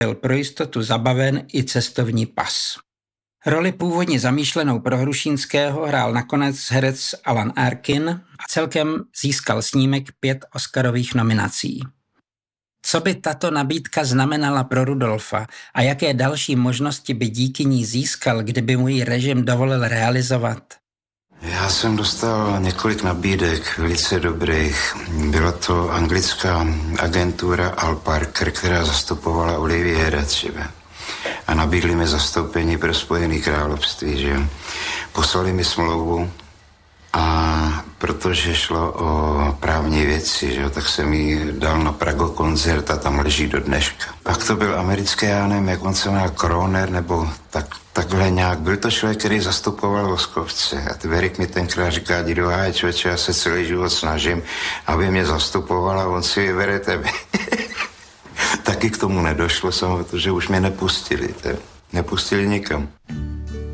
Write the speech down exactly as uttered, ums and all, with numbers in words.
byl pro jistotu zabaven i cestovní pas. Roli původně zamýšlenou pro Hrušínského hrál nakonec herec Alan Arkin a celkem získal snímek pět Oscarových nominací. Co by tato nabídka znamenala pro Rudolfa a jaké další možnosti by díky ní získal, kdyby mu ji režim dovolil realizovat? Já jsem dostal několik nabídek velice dobrých. Byla to anglická agentura Al Parker, která zastupovala Oliviera třeba. A nabídli mi zastoupení pro Spojené království, že poslali mi smlouvu a protože šlo o právní věci, že tak jsem ji dal na Prago koncert a tam leží do dneška. Pak to byl americký, já nevím, jak on se jmenal, Kroner, nebo tak, takhle nějak. Byl to člověk, který zastupoval Voskovce. A Tverik mi tenkrát říká, Dido, háj, člověče, já se celý život snažím, aby mě zastupoval a on si vybere tebe. Taky k tomu nedošlo, samozřejmě, protože už mě nepustili. Te. Nepustili nikam.